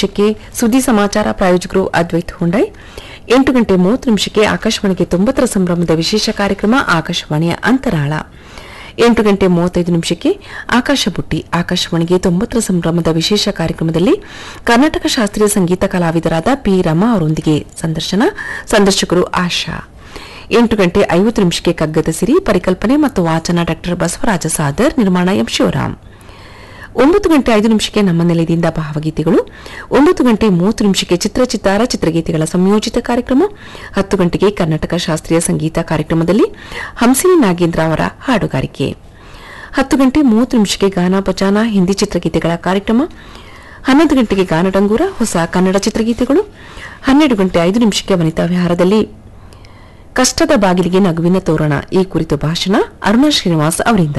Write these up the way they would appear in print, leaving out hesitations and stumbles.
ನಿಮಿಷಕ್ಕೆ ಸುದ್ದಿ ಸಮಾಚಾರ, ಪ್ರಾಯೋಜಕರು ಅದ್ವೈತ್ ಹುಂಡೈ. 8 ಗಂಟೆ 30 ನಿಮಿಷಕ್ಕೆ ಆಕಾಶವಾಣಿಗೆ 90ರ ಸಂಭ್ರಮದ ವಿಶೇಷ ಕಾರ್ಯಕ್ರಮ ಆಕಾಶವಾಣಿಯ ಅಂತರಾಳ. 8 ಗಂಟೆ 35 ನಿಮಿಷಕ್ಕೆ ಆಕಾಶ ಬುಟ್ಟಿ, ಆಕಾಶವಾಣಿಗೆ 90ರ ಸಂಭ್ರಮದ ವಿಶೇಷ ಕಾರ್ಯಕ್ರಮದಲ್ಲಿ ಕರ್ನಾಟಕ ಶಾಸ್ತ್ರೀಯ ಸಂಗೀತ ಕಲಾವಿದರಾದ ಪಿ ರಮಾ ಅವರೊಂದಿಗೆ ಸಂದರ್ಶಕರು ಆಶಾ. 8 ಗಂಟೆ 50 ನಿಮಿಷಕ್ಕೆ ಕಗ್ಗದ ಸಿರಿ, ಪರಿಕಲ್ಪನೆ ಮತ್ತು ವಾಚನ ಡಾ ಬಸವರಾಜ ಸಾದರ್, ನಿರ್ಮಾಣ ಎಂ ಶಿವರಾಮ್. 9 ಗಂಟೆ 5 ನಿಮಿಷಕ್ಕೆ ನಮ್ಮ ನೆಲೆಯಿಂದ ಭಾವಗೀತೆಗಳು. 9 ಗಂಟೆ 30 ನಿಮಿಷಕ್ಕೆ ಚಿತ್ರಗೀತೆಗಳ ಸಂಯೋಜಿತ ಕಾರ್ಯಕ್ರಮ. 10 ಗಂಟೆಗೆ ಕರ್ನಾಟಕ ಶಾಸ್ತ್ರೀಯ ಸಂಗೀತ ಕಾರ್ಯಕ್ರಮದಲ್ಲಿ ಹಂಸಿನಿ ನಾಗೇಂದ್ರ ಅವರ ಹಾಡುಗಾರಿಕೆ. 10 ಗಂಟೆ 30 ನಿಮಿಷಕ್ಕೆ ಗಾನ ಬಚಾನ ಹಿಂದಿ ಚಿತ್ರಗೀತೆಗಳ ಕಾರ್ಯಕ್ರಮ. 11 ಗಂಟೆಗೆ ಗಾನಡಂಗೂರ, ಹೊಸ ಕನ್ನಡ ಚಿತ್ರಗೀತೆಗಳು. 12 ಗಂಟೆ 5 ನಿಮಿಷಕ್ಕೆ ವನಿತಾ ವಿಹಾರದಲ್ಲಿ ಕಷ್ಟದ ಬಾಗಿಲಿಗೆ ನಗುವಿನ ತೋರಣ, ಈ ಕುರಿತು ಭಾಷಣ ಅರುಣಾ ಶ್ರೀನಿವಾಸ್ ಅವರಿಂದ.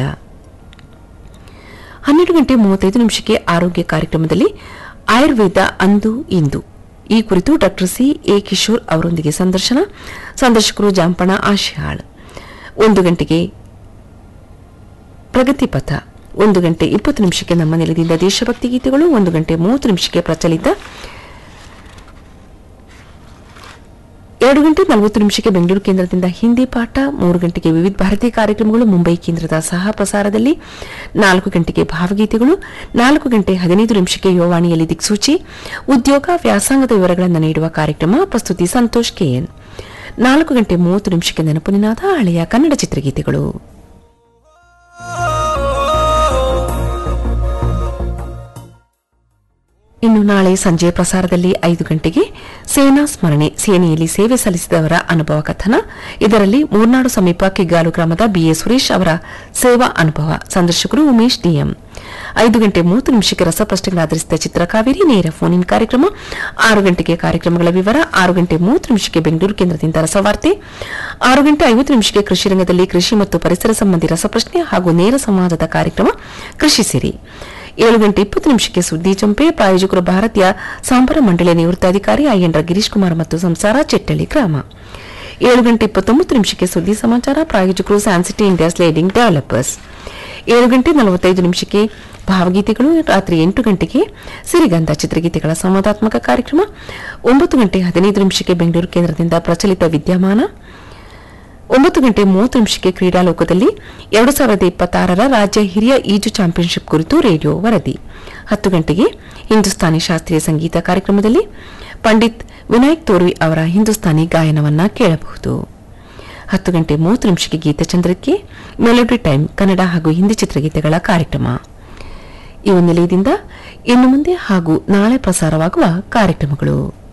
12 ಗಂಟೆ 35 ನಿಮಿಷಕ್ಕೆ ಆರೋಗ್ಯ ಕಾರ್ಯಕ್ರಮದಲ್ಲಿ ಆಯುರ್ವೇದ ಅಂದು ಇಂದು, ಈ ಕುರಿತು ಡಾ ಸಿ ಎ ಕಿಶೋರ್ ಅವರೊಂದಿಗೆ ಸಂದರ್ಶಕರು ಜಾಂಪಣ ಆಶಿಯಾಳ್. 1 ಗಂಟೆಗೆ ಪ್ರಗತಿ ಪಥ. 1 ಗಂಟೆ 20 ನಿಮಿಷಕ್ಕೆ ನಮ್ಮ ನೆಲದಿಂದ ದೇಶಭಕ್ತಿ ಗೀತೆಗಳು. 1 ಗಂಟೆ 30 ನಿಮಿಷಕ್ಕೆ ಪ್ರಚಲಿತ. 2 ಗಂಟೆ 40 ನಿಮಿಷಕ್ಕೆ ಬೆಂಗಳೂರು ಕೇಂದ್ರದಿಂದ ಹಿಂದಿ ಪಾಠ. 3 ಗಂಟೆಗೆ ವಿವಿಧ ಭಾರತೀಯ ಕಾರ್ಯಕ್ರಮಗಳು ಮುಂಬೈ ಕೇಂದ್ರದ ಸಹ ಪ್ರಸಾರದಲ್ಲಿ. 4 ಗಂಟೆಗೆ ಭಾವಗೀತೆಗಳು. 4 ಗಂಟೆ 15 ನಿಮಿಷಕ್ಕೆ ಯುವವಾಣಿಯಲ್ಲಿ ದಿಕ್ಸೂಚಿ, ಉದ್ಯೋಗ ವ್ಯಾಸಂಗದ ವಿವರಗಳನ್ನು ನೀಡುವ ಕಾರ್ಯಕ್ರಮ. ಪ್ರಸ್ತುತಿ ಸಂತೋಷ್ ಕೆಎನ್. 4 ಗಂಟೆ 30 ನಿಮಿಷಕ್ಕೆ ನೆನಪು ನಿನಾದ, ಹಳೆಯ ಕನ್ನಡ ಚಿತ್ರಗೀತೆಗಳು. ಇನ್ನು ನಾಳೆ ಸಂಜೆ ಪ್ರಸಾರದಲ್ಲಿ 5 ಗಂಟೆಗೆ ಸೇನಾ ಸ್ಮರಣೆ, ಸೇನೆಯಲ್ಲಿ ಸೇವೆ ಸಲ್ಲಿಸಿದವರ ಅನುಭವ ಕಥನ. ಇದರಲ್ಲಿ ಮೂರ್ನಾಡು ಸಮೀಪ ಕಿಗ್ಗಾಲು ಗ್ರಾಮದ ಬಿಎ ಸುರೇಶ್ ಅವರ ಸೇವಾ ಅನುಭವ. ಸಂದರ್ಶಕರು ಉಮೇಶ್ ಡಿಎಂ. 5 ಗಂಟೆ 30 ನಿಮಿಷಕ್ಕೆ ರಸಪ್ರಶ್ನೆಗಳಾಧರಿಸಿದ ಚಿತ್ರಕಾವೇರಿ ನೇರ ಫೋನ್ ಇನ್ ಕಾರ್ಯಕ್ರಮ. 6 ಗಂಟೆಗೆ ಕಾರ್ಯಕ್ರಮಗಳ ವಿವರ. 6 ಗಂಟೆ 30 ನಿಮಿಷಕ್ಕೆ ಬೆಂಗಳೂರು ಕೇಂದ್ರದಿಂದ ರಸವಾರ್ತೆ. 6 ಗಂಟೆ 50 ನಿಮಿಷಕ್ಕೆ ಕೃಷಿ ರಂಗದಲ್ಲಿ ಕೃಷಿ ಮತ್ತು ಪರಿಸರ ಸಂಬಂಧಿ ರಸಪ್ರಶ್ನೆ ಹಾಗೂ ನೇರ ಸಂವಾದದ ಕಾರ್ಯಕ್ರಮ ಕೃಷಿ ಸಿರಿ. 7 ಗಂಟೆ 20 ನಿಮಿಷಕ್ಕೆ ಸುದ್ದಿ ಚಂಪೆ, ಪ್ರಾಯೋಜಕರು ಭಾರತೀಯ ಸಾಂಬಾರ ಮಂಡಳಿಯ ನಿವೃತ್ತ ಅಧಿಕಾರಿ ಐಎನ್ ಗಿರೀಶ್ ಕುಮಾರ್ ಮತ್ತು ಸಂಸಾರ, ಚೆಟ್ಟಳ್ಳಿ ಗ್ರಾಮ. 7 ಗಂಟೆ 29 ನಿಮಿಷಕ್ಕೆ ಸುದ್ದಿ ಸಮಾಚಾರ, ಪ್ರಾಯೋಜಕರು ಸ್ಯಾನ್ಸಿಟಿ ಇಂಡಿಯಾ ಸ್ಲೈಡಿಂಗ್ ಡೆವಲಪರ್ಸ್. 7 ಗಂಟೆ 45 ನಿಮಿಷಕ್ಕೆ ಭಾವಗೀತೆಗಳು. ರಾತ್ರಿ 8 ಗಂಟೆಗೆ ಸಿರಿಗಂಧ ಚಿತ್ರಗೀತೆಗಳ ಸಂವಾದಾತ್ಮಕ ಕಾರ್ಯಕ್ರಮ. 9 ಗಂಟೆ 15 ನಿಮಿಷಕ್ಕೆ ಬೆಂಗಳೂರು ಕೇಂದ್ರದಿಂದ ಪ್ರಚಲಿತ ವಿದ್ಯಮಾನ. 9 ಗಂಟೆ 30 ನಿಮಿಷಕ್ಕೆ ಕ್ರೀಡಾಲೋಕದಲ್ಲಿ 2026ರ ರಾಜ್ಯ ಹಿರಿಯ ಈಜು ಚಾಂಪಿಯನ್ಶಿಪ್ ಕುರಿತು ರೇಡಿಯೋ ವರದಿ. 10 ಗಂಟೆಗೆ ಹಿಂದೂಸ್ತಾನಿ ಶಾಸ್ತ್ರೀಯ ಸಂಗೀತ ಕಾರ್ಯಕ್ರಮದಲ್ಲಿ ಪಂಡಿತ್ ವಿನಾಯಕ್ ತೋರ್ವಿ ಅವರ ಹಿಂದೂಸ್ತಾನಿ ಗಾಯನವನ್ನ ಕೇಳಬಹುದು. 10 ಗಂಟೆ 30 ನಿಮಿಷಕ್ಕೆ ಗೀತಚಂದ್ರಕ್ಕೆ ಮೆಲೋಡಿ ಟೈಮ್, ಕನ್ನಡ ಹಾಗೂ ಹಿಂದಿ ಚಿತ್ರಗೀತೆಗಳ ಕಾರ್ಯಕ್ರಮ. ಇವು ನಿಲಯದಿಂದ ಇನ್ನು ಮುಂದೆ ಹಾಗೂ ನಾಳೆ ಪ್ರಸಾರವಾಗುವ ಕಾರ್ಯಕ್ರಮಗಳು.